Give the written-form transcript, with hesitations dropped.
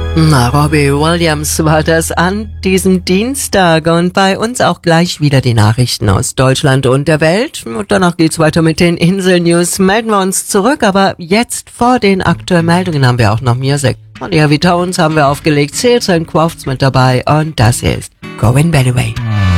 Na, Robbie Williams war das an diesem Dienstag und bei uns auch gleich wieder die Nachrichten aus Deutschland und der Welt. Und danach geht's weiter mit den Insel-News. Melden wir uns zurück, aber jetzt vor den aktuellen Meldungen haben wir auch noch Music. Und Heavy Tones haben wir aufgelegt, Seals and Crofts mit dabei und das hier ist Going Better Way.